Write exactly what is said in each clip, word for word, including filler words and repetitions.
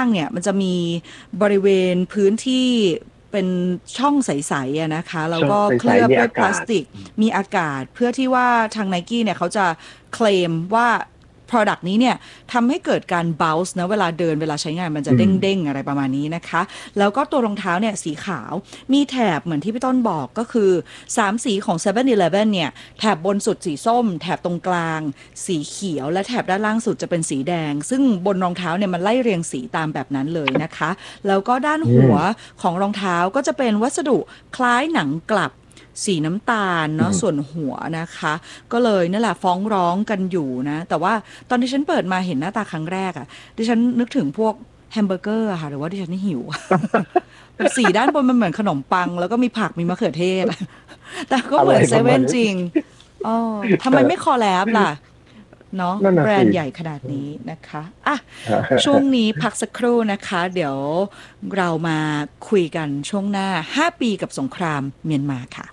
างเนี่ยมันจะมีบริเวณพื้นที่เป็นช่องใสๆนะคะแล้วก็เคลือบด้วยพลาสติกมีอากาศเพื่อที่ว่าทาง Nike เนี่ยเขาจะเคลมว่า product นี้เนี่ยทำให้เกิดการ bounce นะเวลาเดินเวลาใช้งานมันจะเด้งๆอะไรประมาณนี้นะคะแล้วก็ตัวรองเท้าเนี่ยสีขาวมีแถบเหมือนที่พี่ต้นบอกก็คือสามสีของ เซเว่น อีเลฟเว่น เนี่ยแถบบนสุดสีส้มแถบตรงกลางสีเขียวและแถบด้านล่างสุดจะเป็นสีแดงซึ่งบนรองเท้าเนี่ยมันไล่เรียงสีตามแบบนั้นเลยนะคะแล้วก็ด้านหัวของรองเท้าก็จะเป็นวัสดุคล้ายหนังกลับสีน้ำตาลเนาะส่วนหัวนะคะก็เลยนั่นแหละฟ้องร้องกันอยู่นะแต่ว่าตอนที่ฉันเปิดมาเห็นหน้าตาครั้งแรกอะ่ะดิฉันนึกถึงพวกแฮมเบอร์เกอร์ค่ะหรือว่าดิฉันหิว สีด้านบนมันเหมือนขนมปังแล้วก็มีผักมีมะเขือเทศแต่ก็เหมือนเซเว่นจริงอ๋อทำไมไม่คอลแลบล่ะเนาะแบรนด์ใหญ่ขนาดนี้นะคะอ่ะช่วงนี้พักสักครู่นะคะเดี๋ยวเรามาคุยกันช่วงหน้าห้าปีกับสงครามเมียนมาค่ะ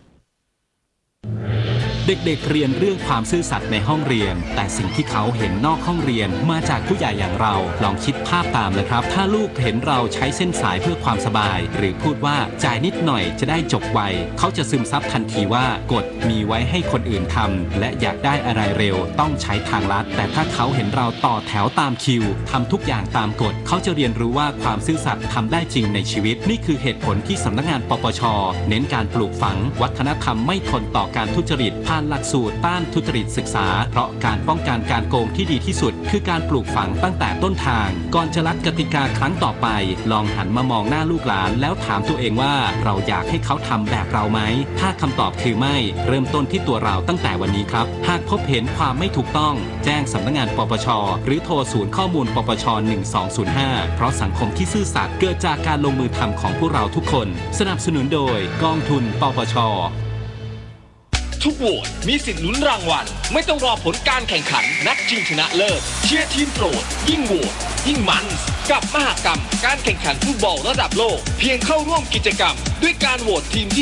เด็กๆเรียนเรื่องความซื่อสัตย์ในห้องเรียนแต่สิ่งที่เขาเห็นนอกห้องเรียนมาจากผู้ใหญ่อย่างเราลองคิดภาพตามเลยครับถ้าลูกเห็นเราใช้เส้นสายเพื่อความสบายหรือพูดว่าจ่ายนิดหน่อยจะได้จบไวเขาจะซึมซับทันทีว่ากฎมีไว้ให้คนอื่นทำและอยากได้อะไรเร็วต้องใช้ทางลัดแต่ถ้าเขาเห็นเราต่อแถวตามคิวทำทุกอย่างตามกฎเขาจะเรียนรู้ว่าความซื่อสัตย์ทำได้จริงในชีวิตนี่คือเหตุผลที่สำนักงานปปช.เน้นการปลูกฝังวัฒนธรรมไม่ทนต่อการทุจริตผ่านหลักสูตรต้านทุจริตศึกษาเพราะการป้องกันการโกงที่ดีที่สุดคือการปลูกฝังตั้งแต่ต้นทางก่อนจะรัดกติกาครั้งต่อไปลองหันมามองหน้าลูกหลานแล้วถามตัวเองว่าเราอยากให้เขาทำแบบเราไหมถ้าคำตอบคือไม่เริ่มต้นที่ตัวเราตั้งแต่วันนี้ครับหากพบเห็นความไม่ถูกต้องแจ้งสำนักงานปปช.หรือโทรศูนย์ข้อมูลปปช.หนึ่งสองศูนย์ห้าเพราะสังคมที่ซื่อสัตย์เกิดจากการลงมือทำของพวกเราทุกคนสนับสนุนโดยกองทุนปปช. ทุกโหวตมีสิทธิ์ลุ้นรางวัลไม่ต้องรอผลการแข่งขันนัดชิงชนะเลิศเชียร์ทีมโปรดยิ่งโหวตยิ่งมันกับมหกรรมการแข่งขันฟุตบอลระดับโลกเพียงเข้าร่วมกิจกรรมด้วยการโหวตทีมที่